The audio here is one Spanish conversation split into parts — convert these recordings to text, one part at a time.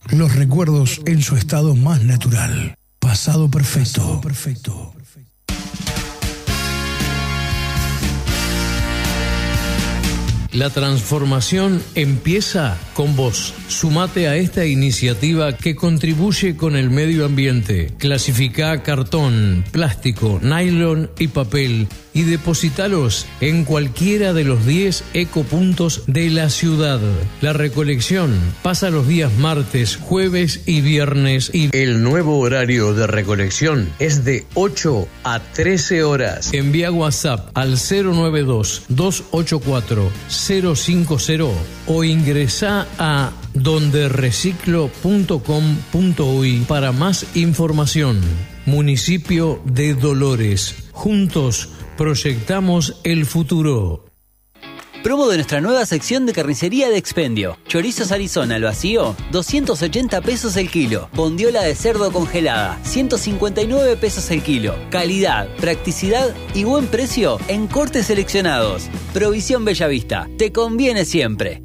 Los recuerdos en su estado más natural. Pasado perfecto. La transformación empieza con vos. Sumate a esta iniciativa que contribuye con el medio ambiente. Clasificá cartón, plástico, nylon y papel y depositalos en cualquiera de los 10 ecopuntos de la ciudad. La recolección pasa los días martes, jueves y viernes y el nuevo horario de recolección es de 8 a 13 horas. Envía WhatsApp al 092-284-050 o ingresá a dondereciclo.com.uy para más información. Municipio de Dolores. Juntos proyectamos el futuro. Promo de nuestra nueva sección de carnicería de expendio. Chorizos Arizona al vacío, 280 pesos el kilo. Bondiola de cerdo congelada, 159 pesos el kilo. Calidad, practicidad y buen precio en cortes seleccionados. Provisión Bellavista. Te conviene siempre.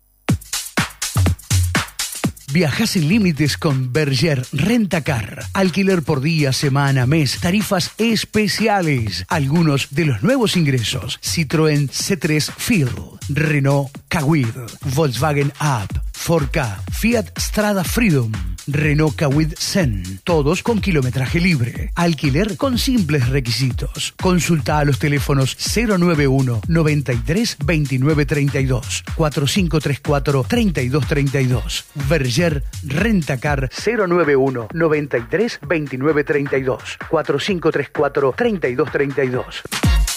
Viaja sin límites con Berger Rentacar. Alquiler por día, semana, mes. Tarifas especiales. Algunos de los nuevos ingresos. Citroën C3 Field, Renault Kwid, Volkswagen Up, 4K, Fiat Strada Freedom, Renault Kwid Zen. Todos con kilometraje libre. Alquiler con simples requisitos. Consulta a los teléfonos 091 93 29 32 4534 32 32. Berger Rentacar 091 93 29 32 4534 32 32.